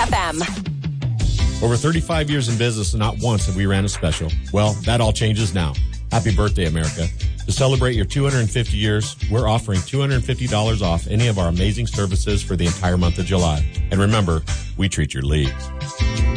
FM. Over 35 years in business and not once have we ran a special. Well, that all changes now. Happy birthday, America. To celebrate your 250 years, we're offering $250 off any of our amazing services for the entire month of July. And remember, we treat your leads.